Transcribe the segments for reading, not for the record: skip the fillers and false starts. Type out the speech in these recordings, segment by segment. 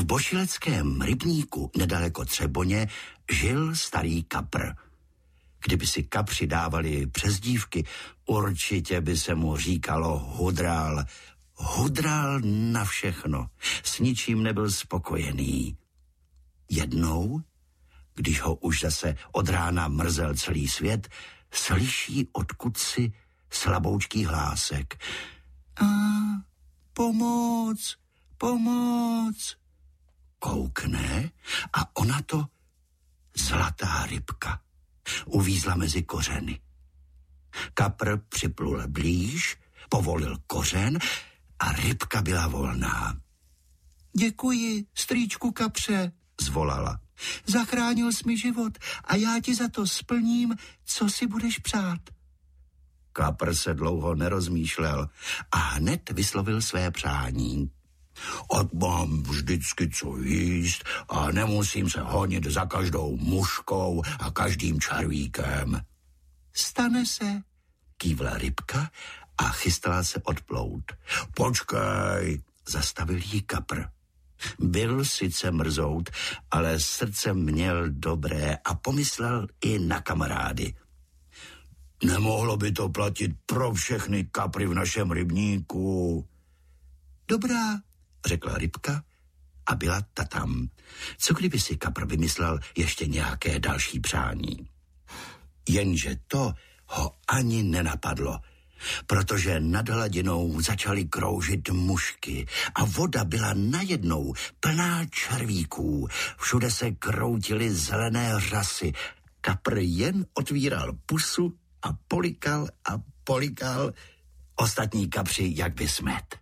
V bošileckém rybníku nedaleko Třeboně žil starý kapr. Kdyby si kapři dávali přezdívky, určitě by se mu říkalo Hudral. Hudral na všechno, s ničím nebyl spokojený. Jednou, když ho už zase od rána mrzel celý svět, slyší odkudsi slaboučký hlásek. Pomoc, pomoc. Koukne a ona to zlatá rybka. Uvízla mezi kořeny. Kapr připlul blíž, povolil kořen a rybka byla volná. Děkuji, strýčku kapře, zvolala. Zachránil jsi mi život a já ti za to splním, co si budeš přát. Kapr se dlouho nerozmýšlel a hned vyslovil své přání. Ať mám vždycky co jíst a nemusím se honit za každou muškou a každým červíkem. Stane se, kývla rybka a chystala se odplout. Počkej, zastavil jí kapr. Byl sice mrzout, ale srdcem měl dobré a pomyslel i na kamarády. Nemohlo by to platit pro všechny kapry v našem rybníku. Dobrá, řekla rybka a byla ta tam. Co kdyby si kapr vymyslel ještě nějaké další přání? Jenže to ho ani nenapadlo, protože nad hladinou začaly kroužit mušky a voda byla najednou plná červíků. Všude se kroutily zelené řasy. Kapr jen otvíral pusu a polikal, ostatní kapři jak by smet.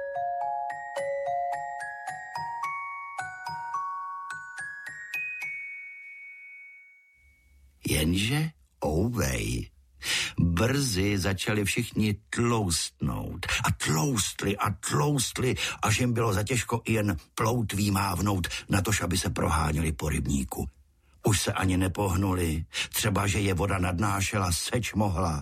Jenže ouvej, brzy začali všichni tloustnout a tloustli, až jim bylo zatěžko jen ploutví mávnout, natož aby se proháněli po rybníku. Už se ani nepohnuli, třeba že je voda nadnášela, seč mohla.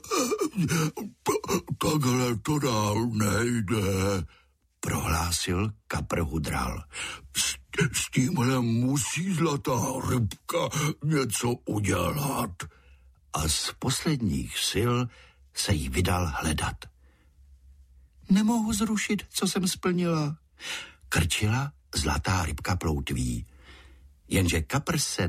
Takhle to dál nejde, prohlásil kapr Hudral. S tímhle musí zlatá rybka něco udělat. A z posledních sil se jí vydal hledat. Nemohu zrušit, co jsem splnila, krčila zlatá rybka ploutví. Jenže kapr se